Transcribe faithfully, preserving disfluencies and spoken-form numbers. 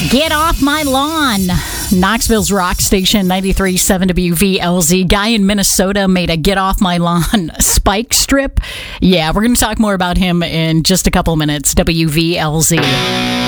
Get off my lawn. Knoxville's rock station, ninety-three point seven W V L Z. Guy in Minnesota made a get off my lawn spike strip. Yeah, we're going to talk more about him in just a couple minutes. W V L Z.